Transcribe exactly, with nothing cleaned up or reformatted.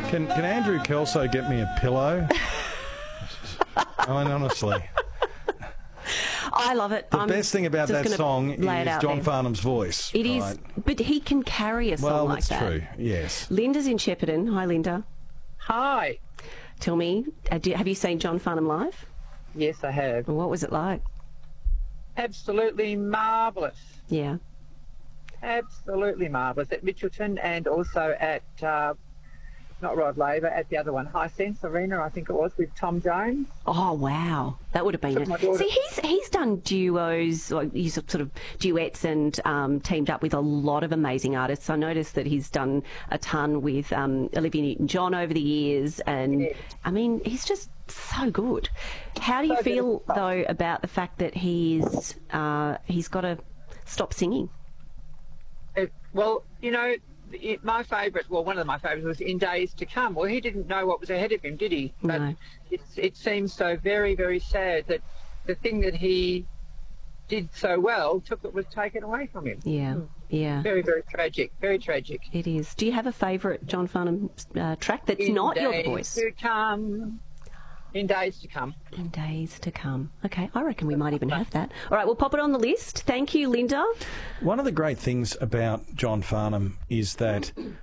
Can can Andrew Kelso get me a pillow? I mean, honestly. I love it. The I'm best thing about that song is John there. Farnham's voice. It right? is, but he can carry a song well, like that. Well, that's true, yes. Linda's in Shepparton. Hi, Linda. Hi. Tell me, uh, do, have you seen John Farnham live? Yes, I have. What was it like? Absolutely marvellous. Yeah. Absolutely marvellous at Mitchelton and also at, uh, not Rod Laver, at the other one, High Sense Arena, I think it was, with Tom Jones. Oh, wow. That would have been it. See, he's he's done duos, like he's sort of duets and um, teamed up with a lot of amazing artists. I noticed that he's done a ton with um, Olivia Newton-John over the years, and, Yes. I mean, he's just so good. How do you So feel, good. though, about the fact that he's, uh, he's got to stop singing? It, well, you know, it, my favourite, well, one of my favourites was In Days to Come. Well, he didn't know what was ahead of him, did he? But No. it, it seems so very, very sad that the thing that he did so well took it was taken away from him. Yeah, yeah. Very, very tragic. Very tragic. It is. Do you have a favourite John Farnham uh, track that's In not your days voice? to come. In Days to Come. In days to come. Okay, I reckon we might even have that. All right, we'll pop it on the list. Thank you, Linda. One of the great things about John Farnham is that